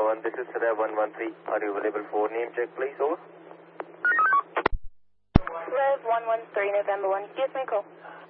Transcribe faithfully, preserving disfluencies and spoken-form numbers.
November one. This is Sarah one one three. Are you available for name check, please? Over. Rev one one three, November one. Give me a call.